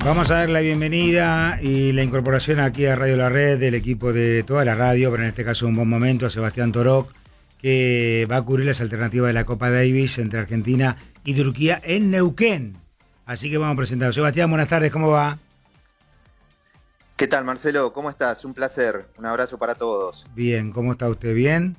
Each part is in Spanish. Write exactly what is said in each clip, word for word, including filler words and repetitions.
Vamos a dar la bienvenida y la incorporación aquí a Radio La Red del equipo de toda la radio, pero en este caso un buen momento, a Sebastián Torok, que va a cubrir las alternativas de la Copa Davis entre Argentina y Turquía en Neuquén. Así que vamos a presentar. Sebastián, buenas tardes, ¿cómo va? ¿Qué tal, Marcelo? ¿Cómo estás? Un placer. Un abrazo para todos. Bien, ¿cómo está usted? ¿Bien?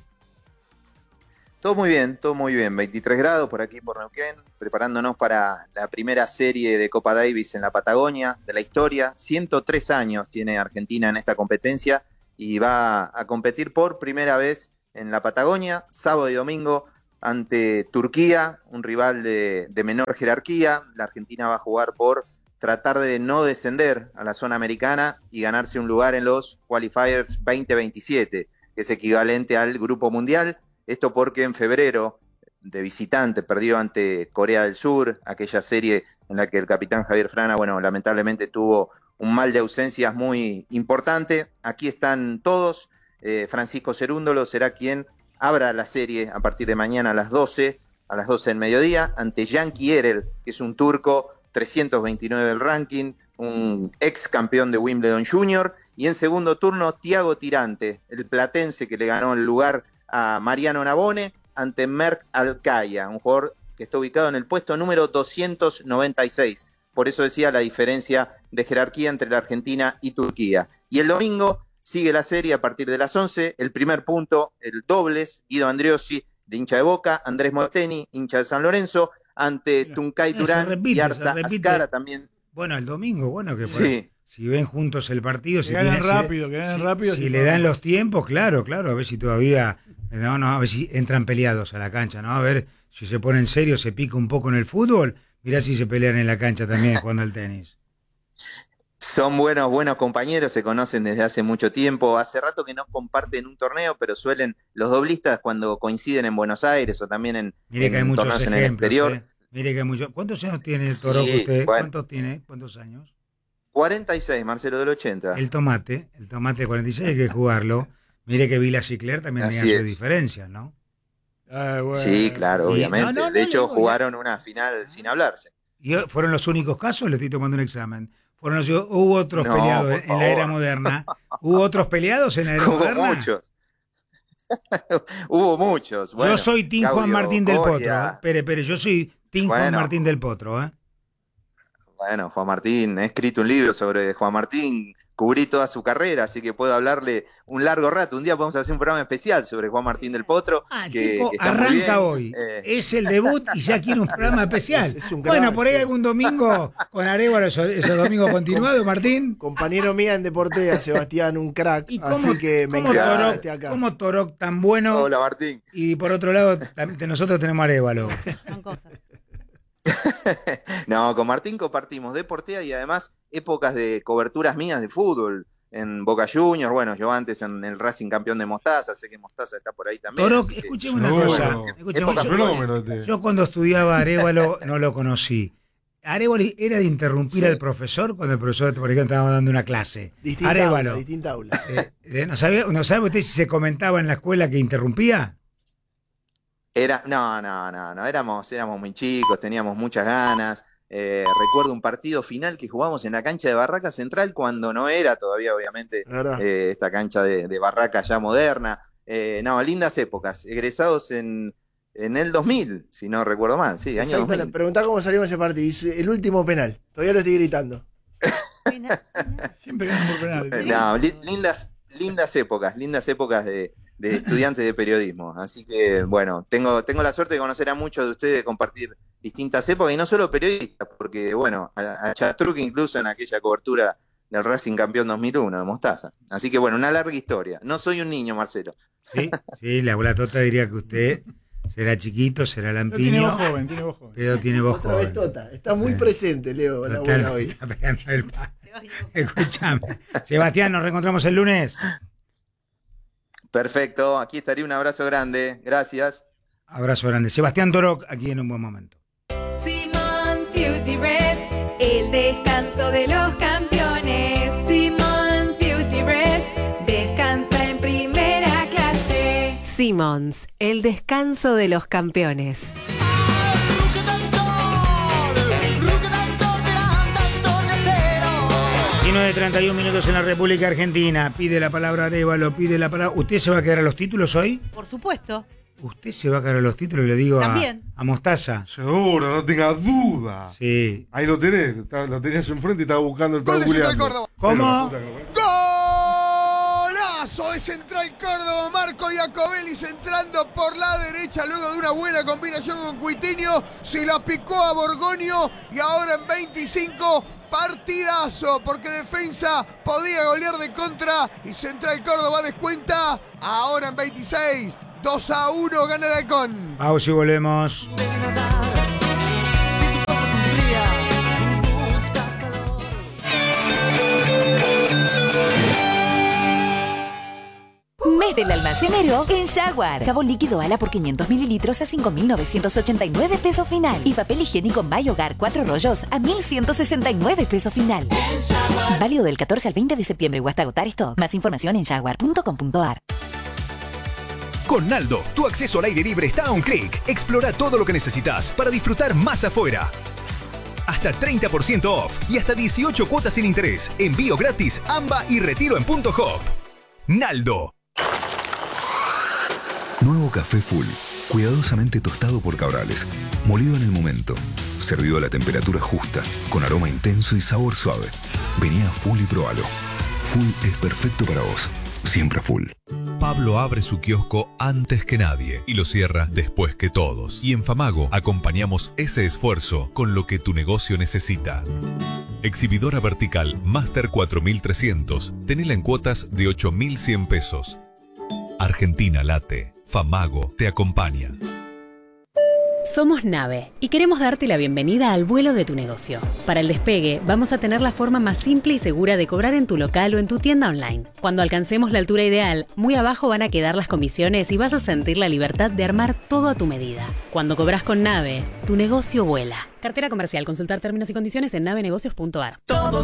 Todo muy bien, todo muy bien. veintitrés grados por aquí por Neuquén, preparándonos para la primera serie de Copa Davis en la Patagonia de la historia. ciento tres años tiene Argentina en esta competencia y va a competir por primera vez en la Patagonia, sábado y domingo, ante Turquía, un rival de, de menor jerarquía. La Argentina va a jugar por tratar de no descender a la zona americana y ganarse un lugar en los Qualifiers veinte veintisiete, que es equivalente al Grupo Mundial. Esto porque en febrero, de visitante, perdió ante Corea del Sur, aquella serie en la que el capitán Javier Frana, bueno, lamentablemente tuvo un mal de ausencias muy importante. Aquí están todos. Eh, Francisco Cerúndolo será quien abra la serie a partir de mañana a las doce, a las doce del mediodía, ante Yankee Erel, que es un turco, trescientos veintinueve del ranking, un ex campeón de Wimbledon Junior, y en segundo turno, Thiago Tirante, el platense que le ganó el lugar a Mariano Navone, ante Merck Alcaya, un jugador que está ubicado en el puesto número doscientos noventa y seis. Por eso decía la diferencia de jerarquía entre la Argentina y Turquía. Y el domingo sigue la serie a partir de las once, el primer punto, el dobles, Guido Andreossi, de hincha de Boca, Andrés Molteni, hincha de San Lorenzo, ante Mira, Tuncay Durán repite, y Arza Ascara también. Bueno, el domingo, bueno, que por sí. ahí, si ven juntos el partido, que si, ganan tiene, rápido, si, que ganan si, rápido. si si le no. dan los tiempos, claro, claro, a ver si todavía, no, no, a ver si entran peleados a la cancha, ¿no? A ver si se pone en serio, se pica un poco en el fútbol, mirá si se pelean en la cancha también jugando al tenis. Son buenos, buenos compañeros, se conocen desde hace mucho tiempo. Hace rato que no comparten un torneo, pero suelen, los doblistas cuando coinciden en Buenos Aires o también en, Mire en que hay muchos torneos ejemplos, en el exterior. ¿eh? Mire que hay muchos. ¿Cuántos años tiene Torok Sí, usted? bueno. ¿Cuántos tiene? ¿Cuántos años? cuarenta y seis, Marcelo, del ochenta. El tomate, el tomate de cuarenta y seis hay que jugarlo. Mire que Vila Cicler también Así tenía sus es. diferencias, ¿no? Ah, bueno. Sí, claro, Y- obviamente. no, no, de no, hecho, no, jugaron una final sin hablarse. ¿Y fueron los únicos casos? Le estoy tomando un examen. ¿Fueron los, ¿Hubo otros No, peleados por en la era favor. moderna? ¿Hubo otros peleados en la era Hubo moderna? muchos. Hubo muchos. Bueno, yo soy Team Juan Claudio Martín del Coria. Potro. ¿eh? Espere, espere, yo soy Team Juan Bueno. Martín del Potro, ¿eh? Bueno, Juan Martín, he escrito un libro sobre Juan Martín, cubrí toda su carrera, así que puedo hablarle un largo rato. Un día podemos hacer un programa especial sobre Juan Martín del Potro, Ah, el que, tipo que está muy bien. arranca hoy. Eh, Es el debut y ya quiere un programa especial. Es- es un crack, bueno, por ahí sí. algún domingo con Arevalo, esos, esos domingos continuados, Martín. Compañero mía en Deportea, Sebastián, un crack. ¿Y cómo, así que me cómo encanta que Torok, esté acá. cómo Torok tan bueno? hola, Martín. Y por otro lado, tam- de nosotros tenemos Arevalo. Son cosas. No, con Martín compartimos Deportea y además épocas de coberturas mías de fútbol. En Boca Juniors, bueno, yo antes en el Racing campeón de Mostaza, sé que Mostaza está por ahí también. Torok, así que- escúcheme una Seguro. cosa. Bueno, escúcheme, época yo, Fenómeno este. yo cuando estudiaba Arevalo no lo conocí. Arevalo era de interrumpir Sí. al profesor cuando el profesor, por ejemplo, estaba dando una clase. Distinta Arevalo. aula, distinta aula. Eh, eh, ¿no, sabe, ¿No sabe usted si se comentaba en la escuela que interrumpía? Era, no, no, no, no, éramos, éramos muy chicos, teníamos muchas ganas. Eh, recuerdo un partido final que jugamos en la cancha de Barraca Central cuando no era todavía, obviamente, La verdad. eh, esta cancha de, de Barraca ya moderna. Eh, no, lindas épocas. Egresados en, en el dos mil, si no recuerdo mal, sí, año Exacto, dos le mil. preguntá cómo salimos ese partido. Y el último penal. Todavía lo estoy gritando. Pena, pena. Siempre ganan por penales. Eh, No, li- lindas, lindas épocas, lindas épocas de, de estudiantes de periodismo. Así que, bueno, tengo, tengo la suerte de conocer a muchos de ustedes, de compartir distintas épocas, y no solo periodistas, porque, bueno, a, a Chatruc incluso en aquella cobertura del Racing campeón dos mil uno de Mostaza. Así que, bueno, una larga historia. No soy un niño, Marcelo. Sí, sí, la abuela Tota diría que usted será chiquito, será No tiene voz lampiño, joven, tiene voz joven. pero tiene voz Otra vez joven. Tota. Está muy Eh, presente, Leo, la Total, abuela hoy. está pegando el pa- Escuchame. Sebastián, nos reencontramos el lunes. Perfecto, aquí estaría, un abrazo grande. Gracias. Abrazo grande. Sebastián Torok, aquí en un buen momento. Simmons Beauty Rest, el descanso de los campeones. Simmons Beauty Rest, descansa en primera clase. Simmons, el descanso de los campeones. Ruque tanto, ruque tanto, tirando tanto de acero. diecinueve treinta y uno minutos en la República Argentina. Pide la palabra Arévalo, pide la palabra. ¿Usted se va a quedar a los títulos hoy? Por supuesto. ¿Usted se va a quedar a los títulos? Le digo a, También. a Mostaza. Seguro, no tenga duda. Sí. Ahí lo tenés, está- lo tenías enfrente y estaba buscando el Gol de Central googleando. Córdoba. ¿Cómo? Golazo de Central Córdoba. Marco Diacobelli entrando por la derecha luego de una buena combinación con Cuitiño. Se la picó a Borgoño y ahora en veinticinco, partidazo, porque Defensa podía golear de contra y Central Córdoba descuenta. Ahora en veintiséis, dos a uno gana el Halcón. Pausa y volvemos. Mes del almacenero en Jaguar. Jabón líquido Ala por quinientos mililitros a cinco mil novecientos ochenta y nueve pesos final. Y papel higiénico My Hogar cuatro rollos a mil ciento sesenta y nueve pesos final. Válido del catorce al veinte de septiembre o hasta agotar stock. Más información en jaguar punto com punto a r. Con Naldo, tu acceso al aire libre está a un clic. Explora todo lo que necesitas para disfrutar más afuera. Hasta treinta por ciento off y hasta dieciocho cuotas sin interés. Envío gratis, AMBA y retiro en punto hop. Naldo. Nuevo café Full, cuidadosamente tostado por Cabrales, molido en el momento, servido a la temperatura justa, con aroma intenso y sabor suave. Vení a Full y probalo. Full es perfecto para vos, siempre Full. Pablo abre su kiosco antes que nadie y lo cierra después que todos. Y en Famago acompañamos ese esfuerzo con lo que tu negocio necesita. Exhibidora vertical Master cuatro mil trescientos. Tenela en cuotas de ocho mil cien pesos. Argentina late. Famago te acompaña. Somos Nave y queremos darte la bienvenida al vuelo de tu negocio. Para el despegue, vamos a tener la forma más simple y segura de cobrar en tu local o en tu tienda online. Cuando alcancemos la altura ideal, muy abajo van a quedar las comisiones y vas a sentir la libertad de armar todo a tu medida. Cuando cobras con Nave, tu negocio vuela. Cartera comercial. Consultar términos y condiciones en nave negocios punto a r.